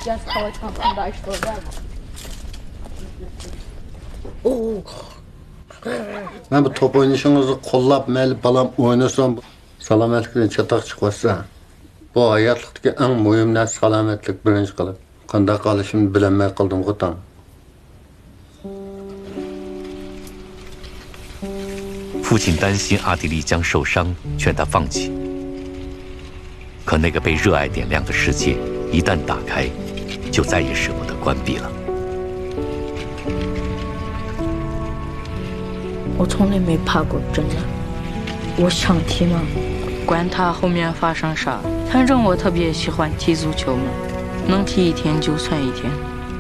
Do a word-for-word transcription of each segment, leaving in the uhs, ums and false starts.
Oo. Ben bu top oynayışınızı kollap, mel balam oynasam salametlikten çatak çıkmazsa bu hayatlıktaki en mühim ne salametlik birinci kılıp. Kanda kalışımı bilenmeye kaldım kutan. 父亲担心阿地利将受伤，劝他放弃。可那个被热爱点亮的世界，一旦打开，就再也舍不得关闭了。 我从来没怕过，真的。我想踢嘛，管他后面发生啥，反正我特别喜欢踢足球嘛，能踢一天就算一天。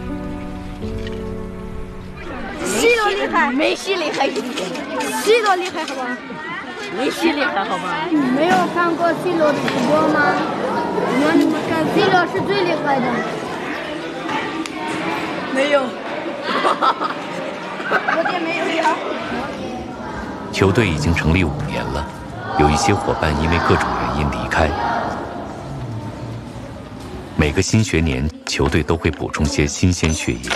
C 罗厉害，梅西厉害一点 ，C 罗厉害好吧？ 梅西厉害好吧？ 你没有看过 C 罗的直播吗？我让你们看 C 罗是最厉害的。 没有， 我也没有呀。 球队已经成立五年了，有一些伙伴因为各种原因离开。每个新学年，球队都会补充些新鲜血液。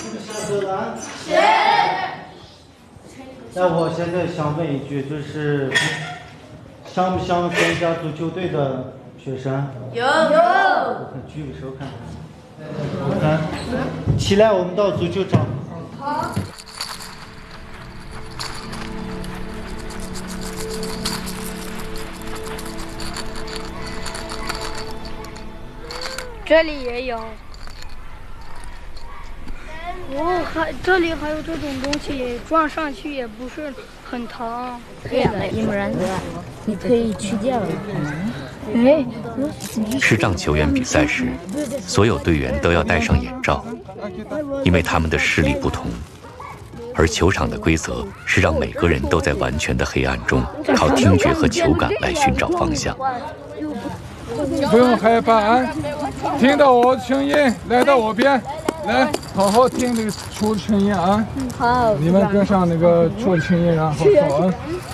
那我现在想问一句，就是想不想参加足球队的学生？ 有有。 我看举个手看。我看，起来，我们到足球场。好。 这里也有。 哦，还这里还有这种东西，撞上去也不是很疼。 对的，伊木然，你可以去掉了。 哎， 视障球员比赛时，所有队员都要戴上眼罩，因为他们的视力不同。而球场的规则是让每个人都在完全的黑暗中，靠听觉和球感来寻找方向。 不用害怕啊，听到我的声音，来到我边。 来，好好听那个出的声音啊！ 好， 你们跟上那个出的声音，然后走啊！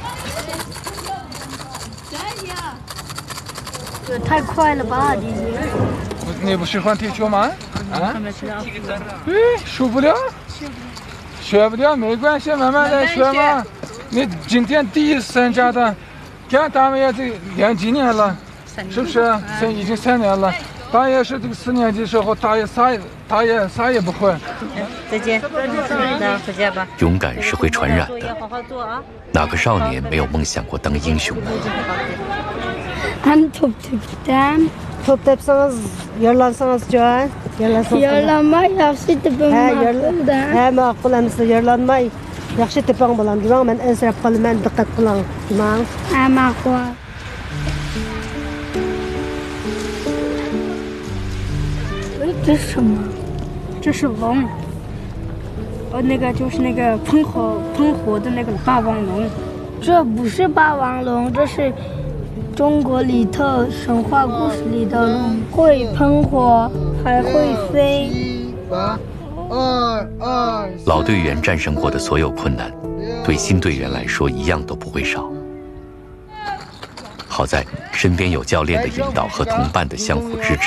这太快了吧，弟弟！ 你不喜欢踢球吗？啊？嗯，输不了，学不了没关系，慢慢来学嘛。你今天第一次参加的，看他们也这练几年了，是不是？三已经三年了。 他也是这个四年级的时候，他也啥也他也啥也不会。 再见，那回家吧。 勇敢是会传染的。哪个少年没有梦想过当英雄呢？ Ben top tepsem. Top tepsanız, yarlansanız Can. Yarlansanız. Yarlanma yaxşı tepim maqulda. He maqul emas yarlanmay. Yaxşı tepang bilan durang, men ansirab qolaman, diqqat qiling. Tamam. Ha maqul. 这是什么？这是龙。呃，那个就是那个喷火喷火的那个霸王龙。这不是霸王龙，这是中国里头神话故事里的龙，会喷火，还会飞。 老队员战胜过的所有困难，对新队员来说一样都不会少。好在身边有教练的引导和同伴的相互支持。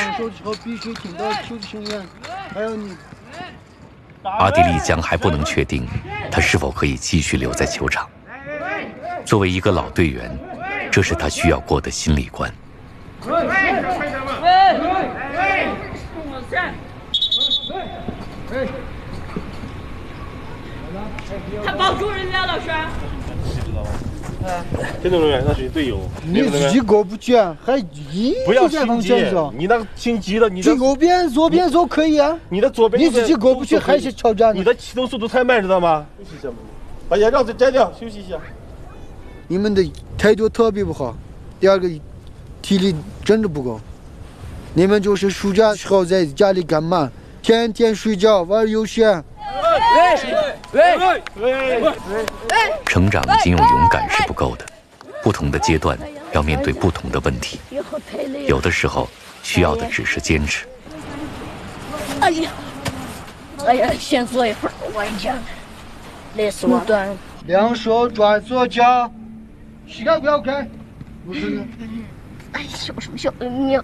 阿地利江还不能确定他是否可以继续留在球场。作为一个老队员，这是他需要过的心理关。 他保住人家老师。 运动员那是队友， 你自己过不去，还一不要直在往心急前走。 你那个心急了，你的右边、左边走可以啊。 你的左边你自己过不去，还是挑战你的启动速度太慢，知道吗？把眼罩子摘掉，休息一下。 你们的态度特别不好，第二个体力真的不够。你们就是暑假时候在家里干嘛？天天睡觉玩游戏。 成长仅有勇敢是不够的，不同的阶段要面对不同的问题，有的时候需要的只是坚持。 哎呀，哎呀，先坐一会儿，我一下，累死我了。 两手抓左脚，膝盖不要开。不是。 哎，笑什么笑？你